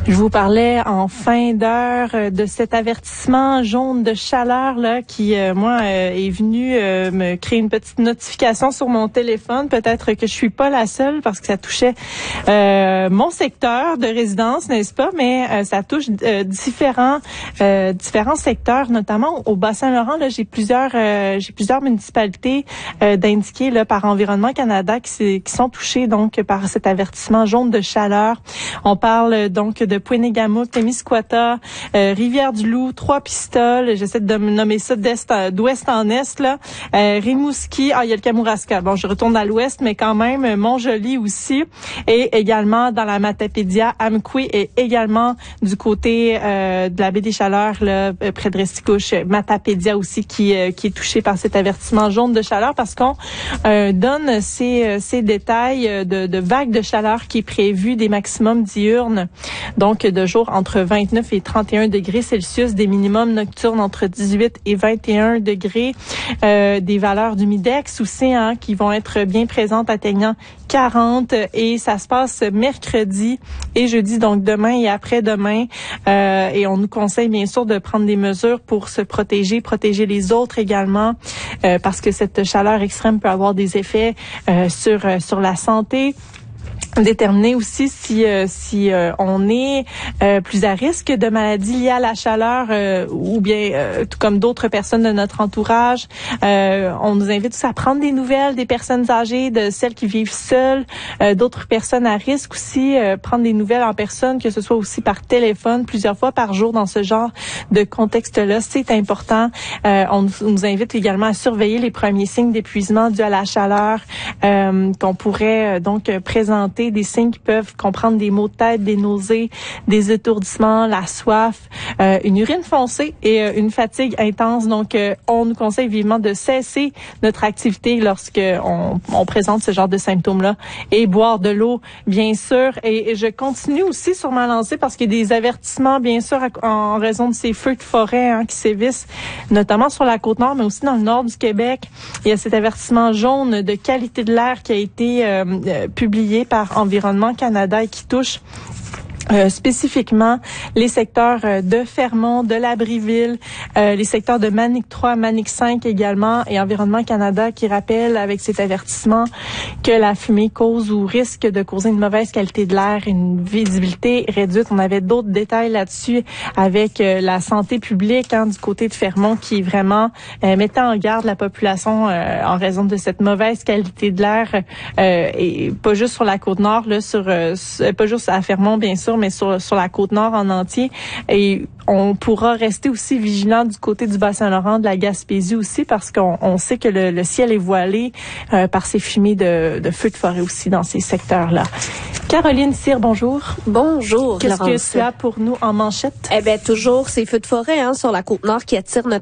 Je vous parlais en fin d'heure de cet avertissement jaune de chaleur là qui, est venu me créer une petite notification sur mon téléphone. Peut-être que je suis pas la seule parce que ça touchait mon secteur de résidence, n'est-ce pas? Mais ça touche différents secteurs, notamment au Bas-Saint-Laurent. Là, j'ai plusieurs municipalités d'indiquer là par Environnement Canada qui sont touchées donc par cet avertissement jaune de chaleur. On parle donc de Pointe-Négamouk, Témiscouata, Rivière-du-Loup, Trois-Pistoles, j'essaie de nommer ça d'ouest en est, là, Rimouski, il y a le Kamouraska. Bon, je retourne à l'ouest, mais quand même, Mont-Joli aussi, et également dans la Matapédia, Amqui, et également du côté de la baie des Chaleurs, là, près de Restigouche, Matapédia aussi, qui est touché par cet avertissement jaune de chaleur, parce qu'on donne ces détails de vagues de chaleur qui est prévu, des maximums diurnes, donc de jour entre 29 et 31 degrés Celsius, des minimums nocturnes entre 18 et 21 degrés, des valeurs d'humidex aussi qui vont être bien présentes, atteignant 40, et ça se passe mercredi et jeudi, donc demain et après-demain, et on nous conseille bien sûr de prendre des mesures pour se protéger les autres également, parce que cette chaleur extrême peut avoir des effets sur la santé. Déterminer aussi si on est plus à risque de maladies liées à la chaleur ou bien tout comme d'autres personnes de notre entourage. On nous invite aussi à prendre des nouvelles des personnes âgées, de celles qui vivent seules, d'autres personnes à risque aussi, prendre des nouvelles en personne, que ce soit aussi par téléphone plusieurs fois par jour dans ce genre de contexte-là. C'est important. On nous invite également à surveiller les premiers signes d'épuisement dû à la chaleur qu'on pourrait donc présenter, des signes qui peuvent comprendre des maux de tête, des nausées, des étourdissements, la soif, une urine foncée et une fatigue intense. Donc, on nous conseille vivement de cesser notre activité lorsque on présente ce genre de symptômes-là et boire de l'eau, bien sûr. Et je continue aussi sur ma lancée parce qu'il y a des avertissements, bien sûr, en raison de ces feux de forêt qui sévissent, notamment sur la Côte-Nord, mais aussi dans le nord du Québec. Il y a cet avertissement jaune de qualité de l'air qui a été publié par Environnement Canada et qui touche spécifiquement les secteurs de Fermont, de Labrie-Ville, les secteurs de Manic 3, Manic 5 également, et Environnement Canada qui rappelle avec cet avertissement que la fumée cause ou risque de causer une mauvaise qualité de l'air, une visibilité réduite. On avait d'autres détails là-dessus avec la santé publique du côté de Fermont qui vraiment mettait en garde la population en raison de cette mauvaise qualité de l'air, et pas juste sur la Côte-Nord, là, pas juste à Fermont bien sûr, mais sur la Côte-Nord en entier. Et on pourra rester aussi vigilant du côté du Bas-Saint-Laurent, de la Gaspésie aussi, parce qu'on sait que le ciel est voilé par ces fumées de feux de forêt aussi dans ces secteurs-là. Caroline Cyr, bonjour. Bonjour, Qu'est-ce Laurence. que tu as pour nous en manchette? Toujours ces feux de forêt sur la Côte-Nord qui attirent notre